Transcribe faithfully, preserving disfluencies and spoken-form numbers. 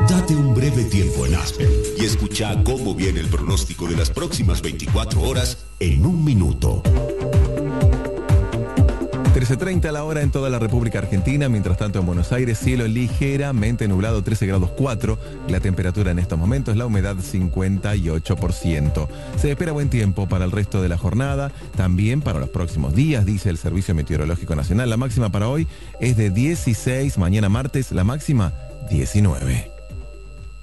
Date un breve tiempo en Aspen y escucha cómo viene el pronóstico de las próximas veinticuatro horas en un minuto. trece treinta la hora en toda la República Argentina. Mientras tanto, en Buenos Aires, cielo ligeramente nublado, trece grados cuatro. La temperatura en estos momentos, la humedad cincuenta y ocho por ciento. Se espera buen tiempo para el resto de la jornada, también para los próximos días, dice el Servicio Meteorológico Nacional. La máxima para hoy es de dieciséis, mañana martes la máxima diecinueve.